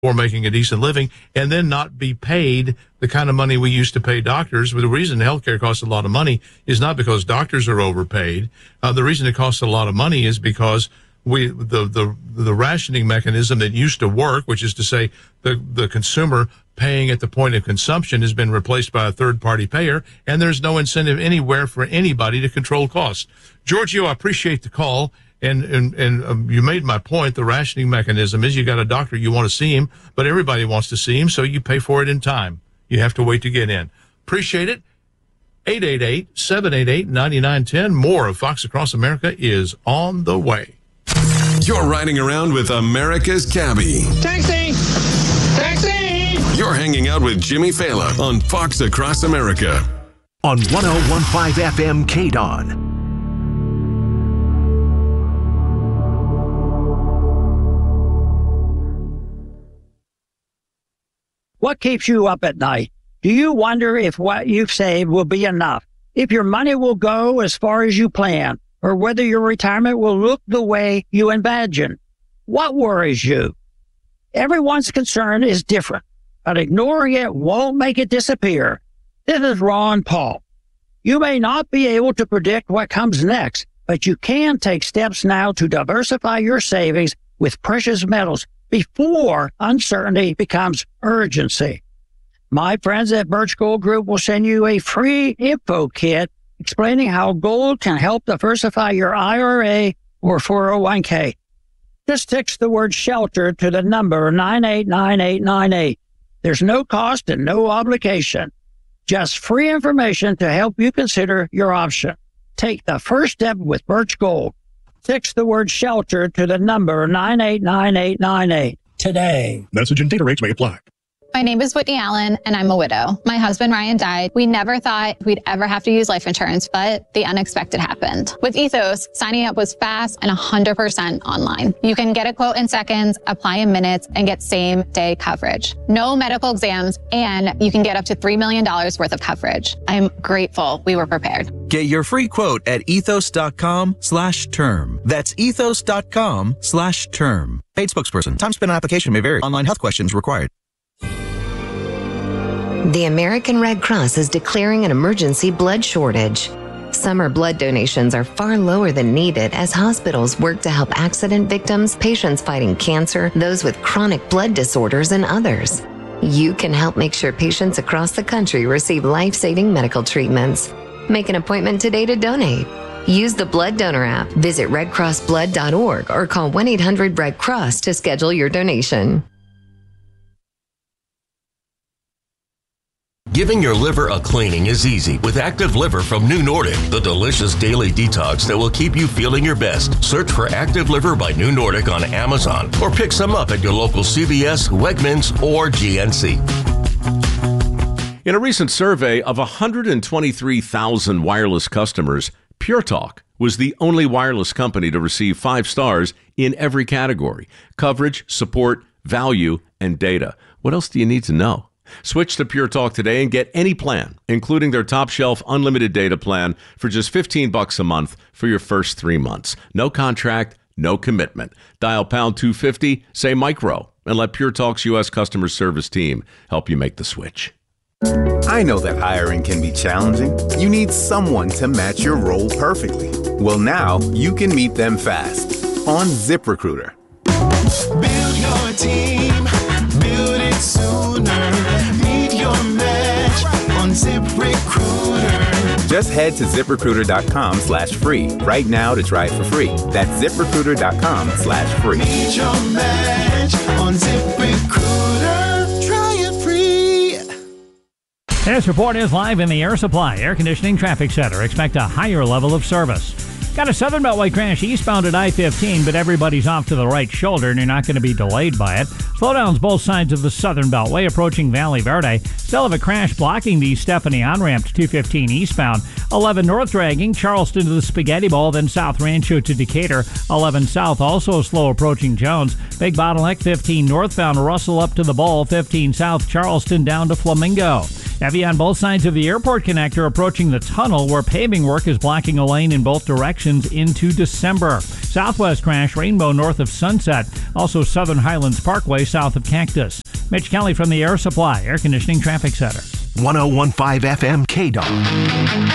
for making a decent living, and then not be paid the kind of money we used to pay doctors. But the reason healthcare costs a lot of money is not because doctors are overpaid. The reason it costs a lot of money is because the rationing mechanism that used to work, which is to say the consumer paying at the point of consumption, has been replaced by a third-party payer, and there's no incentive anywhere for anybody to control costs. Giorgio, I appreciate the call. And you made my point. The rationing mechanism is you got a doctor, you want to see him, but everybody wants to see him, so you pay for it in time. You have to wait to get in. Appreciate it. 888-788-9910. More of Fox Across America is on the way. You're riding around with America's Cabbie. Taxi! Taxi! You're hanging out with Jimmy Fallon on Fox Across America. On 101.5 FM KDON. What keeps you up at night? Do you wonder if what you've saved will be enough? If your money will go as far as you plan? Or whether your retirement will look the way you imagine? What worries you? Everyone's concern is different, but ignoring it won't make it disappear. This is Ron Paul. You may not be able to predict what comes next, but you can take steps now to diversify your savings with precious metals before uncertainty becomes urgency. My friends at Birch Gold Group will send you a free info kit explaining how gold can help diversify your IRA or 401k. Just text the word SHELTER to the number 989898. There's no cost and no obligation. Just free information to help you consider your option. Take the first step with Birch Gold. Text the word SHELTER to the number 989898 today. Message and data rates may apply. My name is Whitney Allen, and I'm a widow. My husband, Ryan, died. We never thought we'd ever have to use life insurance, but the unexpected happened. With Ethos, signing up was fast and 100% online. You can get a quote in seconds, apply in minutes, and get same-day coverage. No medical exams, and you can get up to $3 million worth of coverage. I'm grateful we were prepared. Get your free quote at ethos.com/term. That's ethos.com/term. Paid spokesperson. Time spent on application may vary. Online health questions required. The American Red Cross is declaring an emergency blood shortage. Summer blood donations are far lower than needed as hospitals work to help accident victims, patients fighting cancer, those with chronic blood disorders, and others. You can help make sure patients across the country receive life-saving medical treatments. Make an appointment today to donate. Use the Blood Donor app, visit redcrossblood.org, or call 1-800-RED-CROSS to schedule your donation. Giving your liver a cleaning is easy with Active Liver from New Nordic, the delicious daily detox that will keep you feeling your best. Search for Active Liver by New Nordic on Amazon or pick some up at your local CVS, Wegmans, or GNC. In a recent survey of 123,000 wireless customers, Pure Talk was the only wireless company to receive 5 stars in every category: coverage, support, value, and data. What else do you need to know? Switch to Pure Talk today and get any plan, including their top shelf unlimited data plan for just $15 a month for your first 3 months. No contract, no commitment. Dial pound 250, say micro, and let Pure Talk's U.S. customer service team help you make the switch. I know that hiring can be challenging. You need someone to match your role perfectly. Well, now you can meet them fast on ZipRecruiter. Build your team, build it sooner. Meet your match on ZipRecruiter. Just head to ZipRecruiter.com/free right now to try it for free. That's ZipRecruiter.com/free. Meet your match on ZipRecruiter. Try it free. This report is live in the Air Supply Air Conditioning Traffic Center. Expect a higher level of service. Got a Southern Beltway crash eastbound at I-15, but everybody's off to the right shoulder, and you're not going to be delayed by it. Slowdowns both sides of the Southern Beltway approaching Valley Verde. Still have a crash blocking the Stephanie on-ramp to 215 eastbound. 11 north dragging Charleston to the Spaghetti Bowl, then South Rancho to Decatur. 11 south also slow approaching Jones. Big bottleneck 15 northbound Russell up to the Bowl. 15 south Charleston down to Flamingo. Heavy on both sides of the airport connector approaching the tunnel where paving work is blocking a lane in both directions into December. Southwest crash, Rainbow north of Sunset. Also Southern Highlands Parkway south of Cactus. Mitch Kelly from the Air Supply Air Conditioning Traffic Center. 101.5 FM KDON.